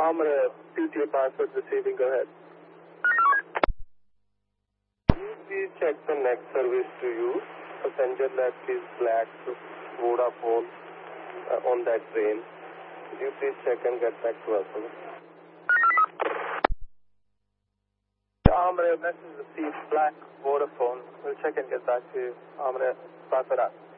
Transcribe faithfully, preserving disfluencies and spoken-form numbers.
Amra, P T A password receiving, go ahead. Please check the next service to you. Passenger left is black to Vodafone uh, on that train. Could you please check and get back to us? Amra, message received black Vodafone. We'll check and get back to you. Amra, pass it up.